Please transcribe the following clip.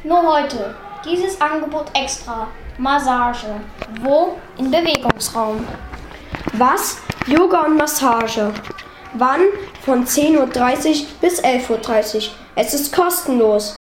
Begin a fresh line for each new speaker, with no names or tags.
Nur heute. Dieses Angebot extra. Massage. Wo? Im Bewegungsraum.
Was? Yoga und Massage. Wann? Von 10:30 Uhr bis 11:30 Uhr. Es ist kostenlos.